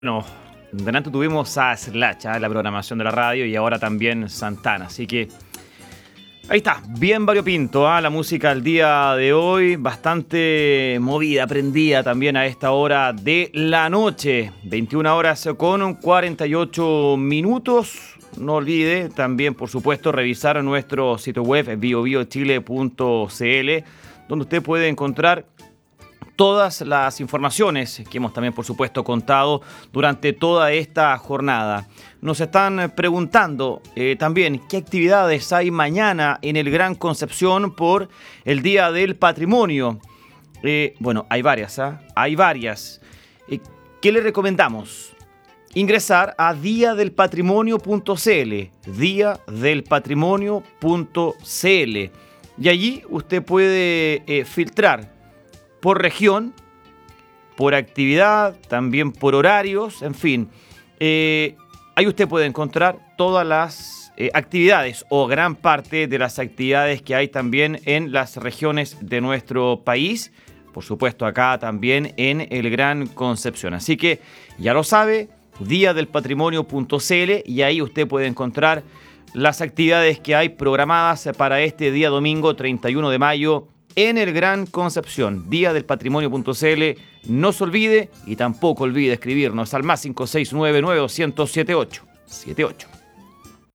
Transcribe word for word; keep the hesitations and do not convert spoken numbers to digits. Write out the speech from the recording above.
Bueno, delante tuvimos a Slash, ¿eh? La programación de la radio, y ahora también Santana. Así que ahí está, bien variopinto, ¿eh? La música al día de hoy, bastante movida, prendida también a esta hora de la noche. veintiuna horas con cuarenta y ocho minutos. No olvide también, por supuesto, revisar nuestro sitio web bio bio chile punto c l, donde usted puede encontrar todas las informaciones que hemos también, por supuesto, contado durante toda esta jornada. Nos están preguntando eh, también qué actividades hay mañana en el Gran Concepción por el Día del Patrimonio. Eh, bueno, hay varias, ¿eh? Hay varias. Eh, ¿Qué le recomendamos? Ingresar a dia del patrimonio punto c l, dia del patrimonio punto c l, y allí usted puede eh, filtrar por región, por actividad, también por horarios, en fin. Eh, ahí usted puede encontrar todas las eh, actividades o gran parte de las actividades que hay también en las regiones de nuestro país. Por supuesto, acá también en el Gran Concepción. Así que ya lo sabe, dia del patrimonio punto c l, y ahí usted puede encontrar las actividades que hay programadas para este día domingo treinta y uno de mayo en el Gran Concepción. dia del patrimonio punto c l. No se olvide, y tampoco olvide escribirnos al más cinco seis nueve nueve dos cero siete ocho siete ocho.